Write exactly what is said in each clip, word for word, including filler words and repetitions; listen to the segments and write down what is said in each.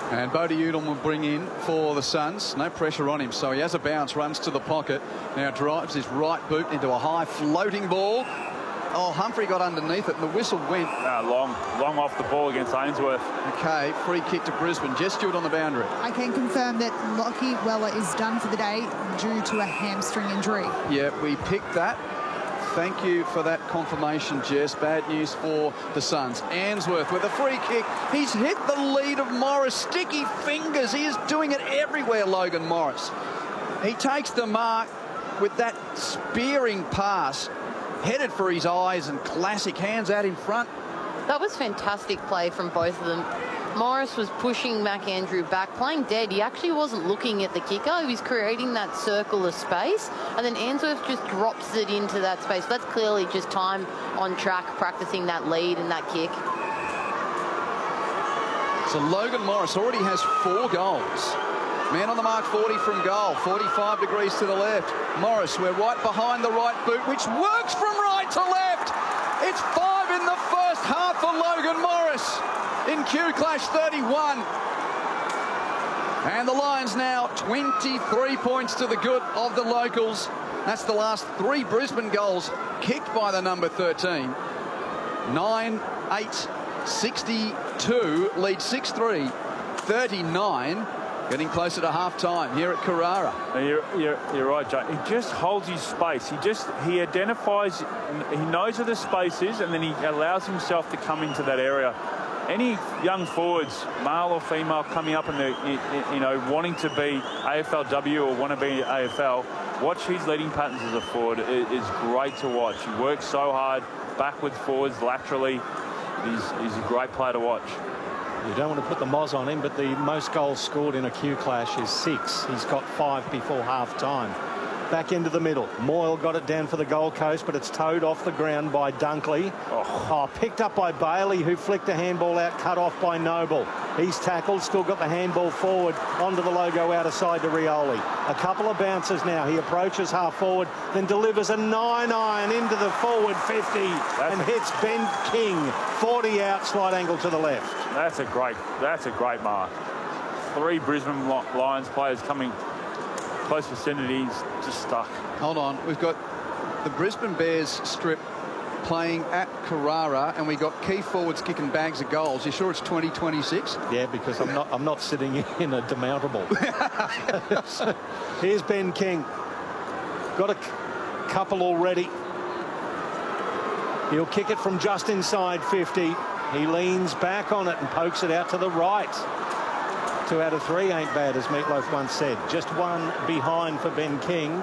And Bodie Udall will bring in for the Suns. No pressure on him, so he has a bounce, runs to the pocket. Now drives his right boot into a high floating ball. Oh, Humphrey got underneath it, and the whistle went. Uh, long, long off the ball against Ainsworth. Okay, free kick to Brisbane. Jess Stewart on the boundary. I can confirm that Lockie Weller is done for the day due to a hamstring injury. Yeah, we picked that. Thank you for that confirmation, Jess. Bad news for the Suns. Ainsworth with a free kick. He's hit the lead of Morris. Sticky fingers. He is doing it everywhere, Logan Morris. He takes the mark with that spearing pass. Headed for his eyes and classic hands out in front. That was fantastic play from both of them. Morris was pushing McAndrew back, playing dead. He actually wasn't looking at the kicker. He was creating that circle of space, and then Ainsworth just drops it into that space. That's clearly just time on track, practicing that lead and that kick. So Logan Morris already has four goals. Man on the mark, forty from goal, forty-five degrees to the left. Morris, we're right behind the right boot, which works from right to left. It's five in the first half for Logan Morris in Q Clash thirty-one. And the Lions now twenty-three points to the good of the locals. That's the last three Brisbane goals kicked by the number thirteen. nine eight sixty-two, lead six three, thirty-nine. Getting closer to half-time here at Carrara. You're, you're, you're right, Jay. He just holds his space. He just, he identifies, he knows where the space is, and then he allows himself to come into that area. Any young forwards, male or female, coming up and you know wanting to be A F L W or want to be A F L, watch his leading patterns as a forward. It is great to watch. He works so hard, backwards, forwards, laterally. He's, he's a great player to watch. You don't want to put the moz on him, but the most goals scored in a Q Clash is six. He's got five before half-time. Back into the middle. Moyle got it down for the Gold Coast, but it's towed off the ground by Dunkley. Oh, oh picked up by Bailey, who flicked the handball out, cut off by Noble. He's tackled, still got the handball forward, onto the logo outer side to Rioli. A couple of bounces now. He approaches half forward, then delivers a nine iron into the forward fifty that's and hits Ben King. forty out, slight angle to the left. That's a great, that's a great mark. Three Brisbane Lions players coming close vicinities, just stuck. Hold on, we've got the Brisbane Bears strip playing at Carrara, and we got key forwards kicking bags of goals. You sure it's twenty twenty-six? Yeah, because I'm not I'm not sitting in a demountable. So, here's Ben King. Got a couple already. He'll kick it from just inside fifty. He leans back on it and pokes it out to the right. Two out of three ain't bad, as Meatloaf once said. Just one behind for Ben King.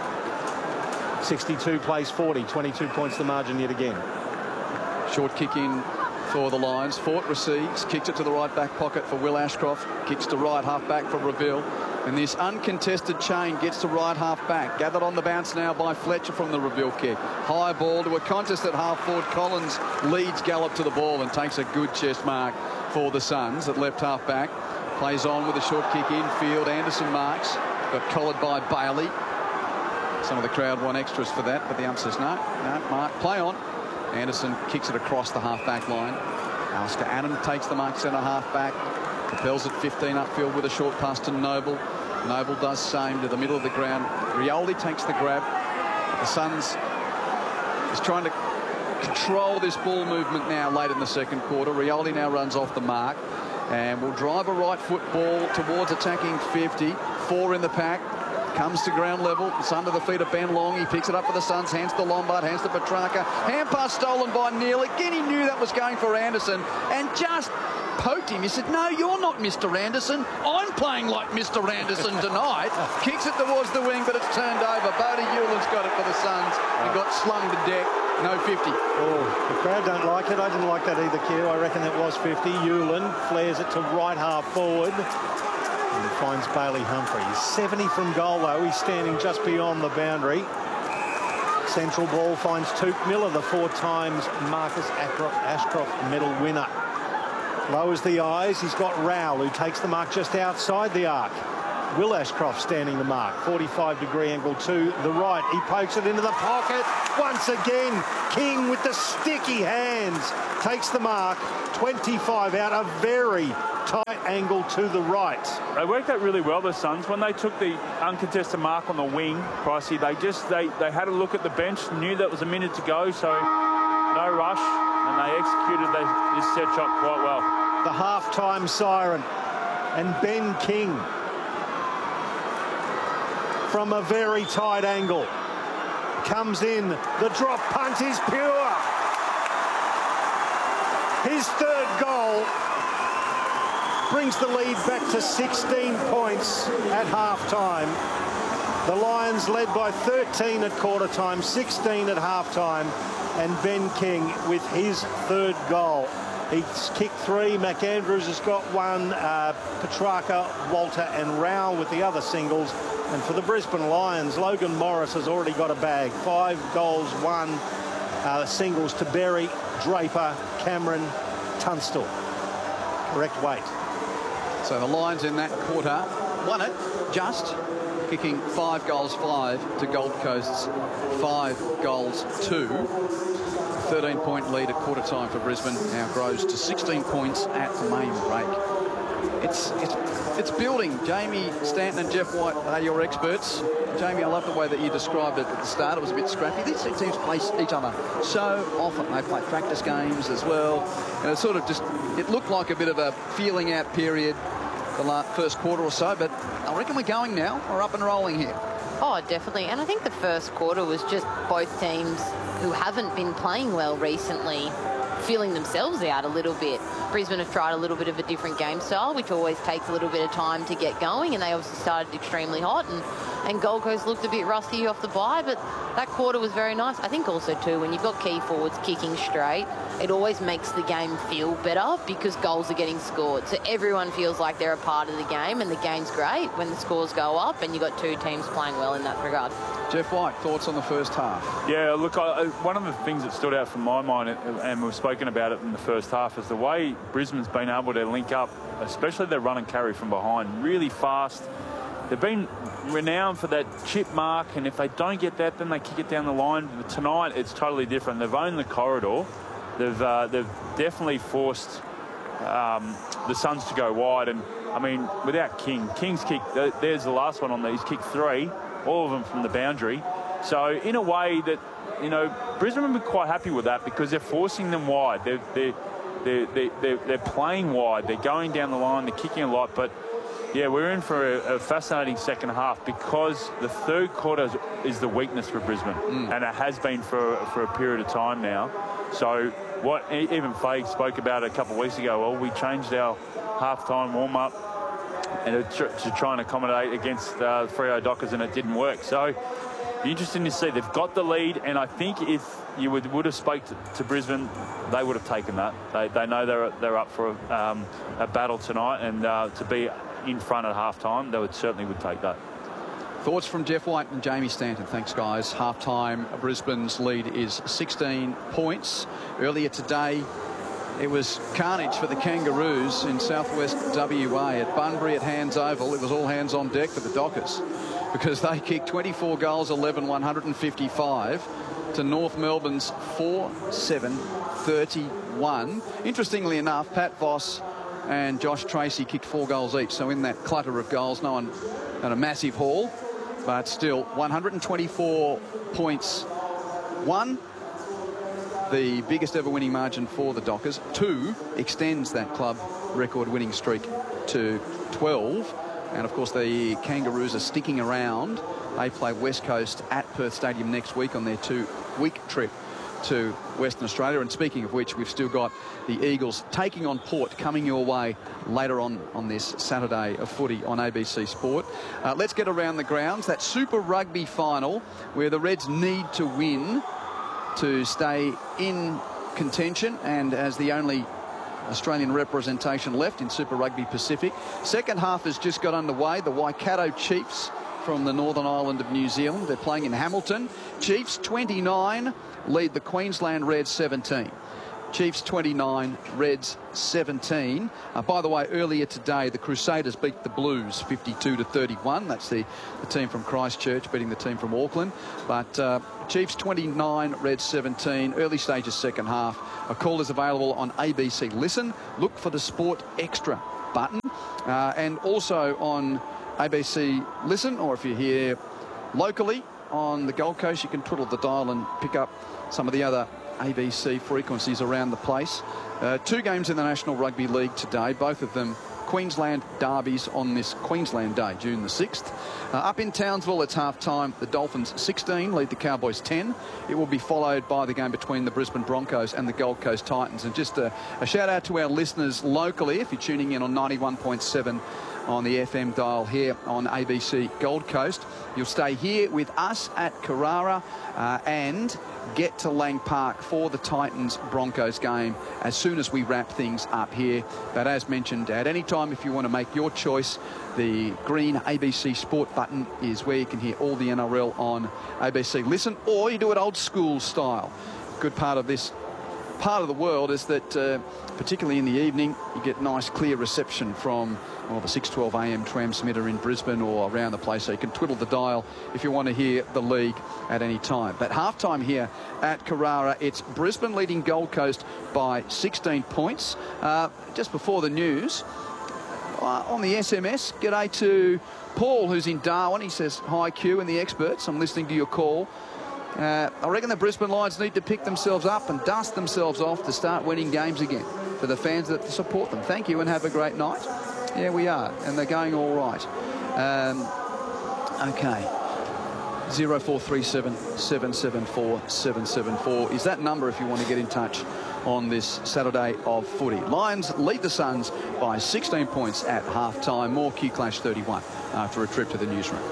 sixty-two plays forty, twenty-two points the margin yet again. Short kick in for the Lions. Fort receives, kicks it to the right back pocket for Will Ashcroft, kicks to right half back for Reville. And this uncontested chain gets to right half back. Gathered on the bounce now by Fletcher from the Reville kick. High ball to a contest at half forward. Collins leads Gallop to the ball and takes a good chest mark for the Suns at left half back. Plays on with a short kick infield. Anderson marks. Got collared by Bailey. Some of the crowd want extras for that, but the ump says no. No, mark. Play on. Anderson kicks it across the half-back line. Alistair Adam takes the mark centre half-back. Propels it fifteen upfield with a short pass to Noble. Noble does same to the middle of the ground. Rioli takes the grab. The Suns is trying to control this ball movement now late in the second quarter. Rioli now runs off the mark and will drive a right foot ball towards attacking fifty. Four in the pack. Comes to ground level. It's under the feet of Ben Long. He picks it up for the Suns. Hands to Lombard. Hands to Petrarca. Hand pass stolen by Neil. Again, he knew that was going for Anderson and just poked him. He said, no, you're not Mister Anderson. I'm playing like Mister Anderson tonight. Kicks it towards the wing, but it's turned over. Bodie Hewland's got it for the Suns. He got slung to deck. No fifty. Oh, the crowd don't like it. I didn't like that either, Q. I reckon that was fifty. Hewland flares it to right half forward. And he finds Bailey Humphrey. He's seventy from goal, though. He's standing just beyond the boundary. Central ball finds Touk Miller, the four times Marcus Ashcroft medal winner. Lowers the eyes. He's got Rowell, who takes the mark just outside the arc. Will Ashcroft standing the mark. forty-five degree angle to the right. He pokes it into the pocket. Once again, King with the sticky hands takes the mark. twenty-five out. A very tight angle to the right. They worked out really well, the Suns. When they took the uncontested mark on the wing, Pricey, they just they, they had a look at the bench, knew that was a minute to go, so no rush, and they executed this, this set shot quite well. The half-time siren, and Ben King from a very tight angle comes in. The drop punt is pure. His third goal brings the lead back to sixteen points at half-time. The Lions led by thirteen at quarter-time, sixteen at half-time, and Ben King with his third goal. He's kicked three. McAndrews has got one. Uh, Petrarca, Walter and Rao with the other singles. And for the Brisbane Lions, Logan Morris has already got a bag. Five goals, one uh, singles to Berry, Draper, Cameron, Tunstall. Correct weight. So the Lions in that quarter won it, just kicking five goals, five to Gold Coast's five goals, two. thirteen point lead at quarter time for Brisbane now grows to sixteen points at the main break. It's, it's, it's building. Jamie Stanton and Jeff White are your experts. Jamie, I love the way that you described it at the start. It was a bit scrappy. These two teams play each other so often. They play practice games as well. And it sort of just, it looked like a bit of a feeling out period the last, first quarter or so, but I reckon we're going now. We're up and rolling here. Oh, definitely. And I think the first quarter was just both teams who haven't been playing well recently feeling themselves out a little bit. Brisbane have tried a little bit of a different game style, which always takes a little bit of time to get going, and they obviously started extremely hot, and, and Gold Coast looked a bit rusty off the bye, but that quarter was very nice. I think also, too, when you've got key forwards kicking straight, it always makes the game feel better because goals are getting scored. So everyone feels like they're a part of the game, and the game's great when the scores go up and you've got two teams playing well in that regard. Jeff White, thoughts on the first half? Yeah, look, I, one of the things that stood out from my mind, and we've spoken about it in the first half, is the way Brisbane's been able to link up, especially their run and carry from behind, really fast. They've been renowned for that chip mark, and if they don't get that, then they kick it down the line. But tonight, it's totally different. They've owned the corridor. They've uh, they've definitely forced um, the Suns to go wide. And, I mean, without King, King's kick, there's the last one on there. He's kicked three, all of them from the boundary. So, in a way that, you know, Brisbane have been quite happy with that because they're forcing them wide. They're, they're, they're, they're, they're playing wide. They're going down the line. They're kicking a lot. But, yeah, we're in for a, a fascinating second half because the third quarter is, is the weakness for Brisbane. Mm. And it has been for, for a period of time now. So what even Faye spoke about a couple of weeks ago, well, we changed our half-time warm-up and to, to try and accommodate against uh, Freo Dockers, and it didn't work. So be interesting to see. They've got the lead, and I think if you would, would have spoke to, to Brisbane, they would have taken that. They, they know they're, they're up for um, a battle tonight, and uh, to be in front at half-time, they would certainly would take that. Thoughts from Jeff White and Jamie Stanton. Thanks, guys. Half-time, Brisbane's lead is sixteen points. Earlier today, it was carnage for the Kangaroos in southwest W A. At Bunbury at Hands Oval, it was all hands on deck for the Dockers because they kicked twenty-four goals, eleven, one hundred fifty-five to North Melbourne's four seven thirty-one. Interestingly enough, Pat Voss and Josh Tracy kicked four goals each. So in that clutter of goals, no one had a massive haul. But still, one hundred twenty-four points. One, the biggest ever winning margin for the Dockers. Two, extends that club record winning streak to twelve. And, of course, the Kangaroos are sticking around. They play West Coast at Perth Stadium next week on their two-week trip to Western Australia. And speaking of which, we've still got the Eagles taking on Port coming your way later on on this Saturday of footy on A B C Sport. Uh, let's get around the grounds. That Super Rugby final where the Reds need to win to stay in contention and as the only Australian representation left in Super Rugby Pacific. Second half has just got underway. The Waikato Chiefs from the Northern Island of New Zealand. They're playing in Hamilton. Chiefs twenty-nine lead the Queensland Reds seventeen. Chiefs twenty-nine, Reds seventeen. Uh, by the way, earlier today, the Crusaders beat the Blues fifty-two to thirty-one. That's the, the team from Christchurch beating the team from Auckland. But uh, Chiefs twenty-nine, Reds seventeen. Early stages second half. A call is available on A B C Listen. Look for the Sport Extra button. Uh, and also on A B C Listen, or if you're here locally on the Gold Coast, you can twiddle the dial and pick up some of the other A B C frequencies around the place. Uh, two games in the National Rugby League today, both of them Queensland derbies on this Queensland Day, June the sixth. Uh, up in Townsville, it's half-time. The Dolphins sixteen lead the Cowboys ten. It will be followed by the game between the Brisbane Broncos and the Gold Coast Titans. And just a, a shout-out to our listeners locally, if you're tuning in on ninety-one point seven on the F M dial here on A B C Gold Coast. You'll stay here with us at Carrara uh, and get to Lang Park for the Titans-Broncos game as soon as we wrap things up here. But as mentioned, at any time, if you want to make your choice, the green A B C Sport button is where you can hear all the N R L on A B C Listen, or you do it old school style. Good part of this part of the world is that, uh, particularly in the evening, you get nice clear reception from well, the six twelve a m transmitter in Brisbane or around the place, so you can twiddle the dial if you want to hear the league at any time. But halftime here at Carrara, it's Brisbane leading Gold Coast by sixteen points. Uh, just before the news, uh, on the S M S, g'day to Paul, who's in Darwin. He says, hi Q and the experts, I'm listening to your call. Uh, I reckon the Brisbane Lions need to pick themselves up and dust themselves off to start winning games again for the fans that support them. Thank you and have a great night. Yeah, we are, and they're going all right. Um, okay. zero four three seven, seven seven four, seven seven four is that number if you want to get in touch on this Saturday of footy. Lions lead the Suns by sixteen points at half-time. More Q Clash thirty-one after a trip to the newsroom.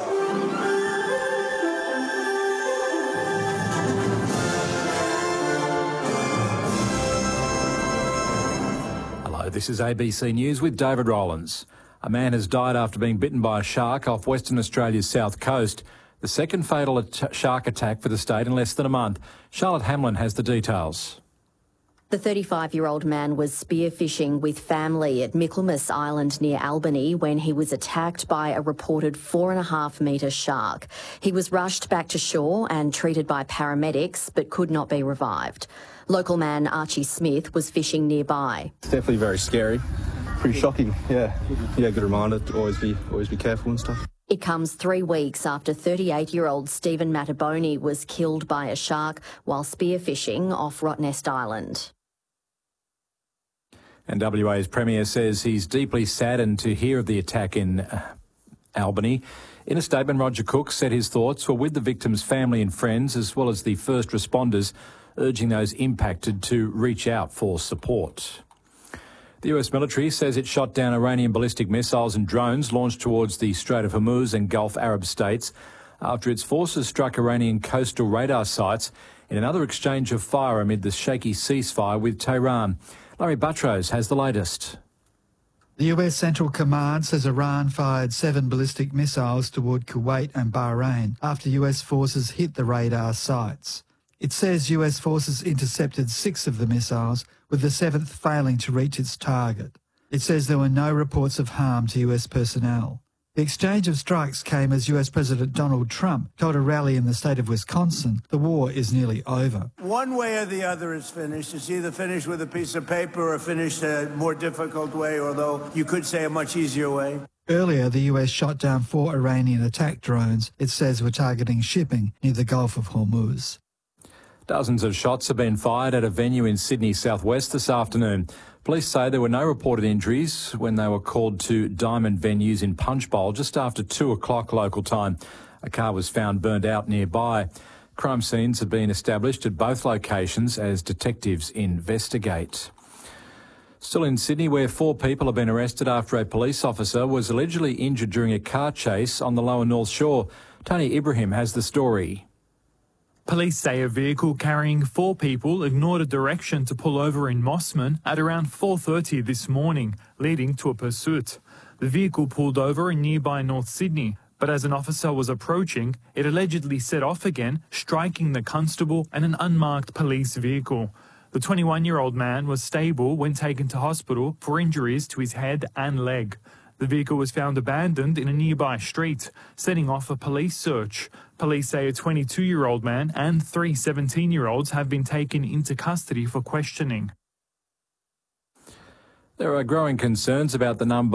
This is A B C News with David Rowlands. A man has died after being bitten by a shark off Western Australia's south coast. The second fatal at- shark attack for the state in less than a month. Charlotte Hamlin has the details. The thirty-five-year-old man was spearfishing with family at Michaelmas Island near Albany when he was attacked by a reported four and a half metre shark. He was rushed back to shore and treated by paramedics but could not be revived. Local man Archie Smith was fishing nearby. It's definitely very scary, pretty shocking. Yeah, yeah, good reminder to always be always be careful and stuff. It comes three weeks after thirty-eight-year-old Stephen Mataboni was killed by a shark while spearfishing off Rottnest Island. And W A's Premier says he's deeply saddened to hear of the attack in uh, Albany. In a statement, Roger Cook said his thoughts were with the victim's family and friends as well as the first responders, urging those impacted to reach out for support. The U S military says it shot down Iranian ballistic missiles and drones launched towards the Strait of Hormuz and Gulf Arab states after its forces struck Iranian coastal radar sites in another exchange of fire amid the shaky ceasefire with Tehran. Larry Buttrose has the latest. The U S Central Command says Iran fired seven ballistic missiles toward Kuwait and Bahrain after U S forces hit the radar sites. It says U S forces intercepted six of the missiles, with the seventh failing to reach its target. It says there were no reports of harm to U S personnel. The exchange of strikes came as U S President Donald Trump told a rally in the state of Wisconsin the war is nearly over. One way or the other is finished. It's either finished with a piece of paper or finished a more difficult way, although you could say a much easier way. Earlier, the U S shot down four Iranian attack drones it says were targeting shipping near the Gulf of Hormuz. Dozens of shots have been fired at a venue in Sydney southwest this afternoon. Police say there were no reported injuries when they were called to Diamond venues in Punchbowl just after two o'clock local time. A car was found burned out nearby. Crime scenes have been established at both locations as detectives investigate. Still in Sydney, where four people have been arrested after a police officer was allegedly injured during a car chase on the lower North Shore. Tony Ibrahim has the story. Police say a vehicle carrying four people ignored a direction to pull over in Mossman at around four thirty this morning, leading to a pursuit. The vehicle pulled over in nearby North Sydney, but as an officer was approaching, it allegedly set off again, striking the constable and an unmarked police vehicle. The twenty-one-year-old man was stable when taken to hospital for injuries to his head and leg. The vehicle was found abandoned in a nearby street, setting off a police search. Police say a twenty-two-year-old man and three seventeen-year-olds have been taken into custody for questioning. There are growing concerns about the number